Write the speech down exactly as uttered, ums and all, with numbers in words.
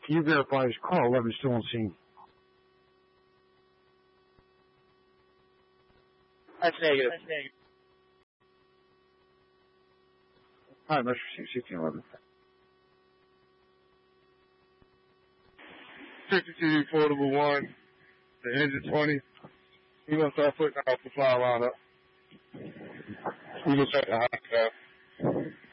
Can you verify is car eleven still on scene? That's negative. That's negative. All right, let's receive sixteen eleven. fifty-two, Portable one, the engine twenty. We're going to start putting out the fly line up. We're going to check the high cap.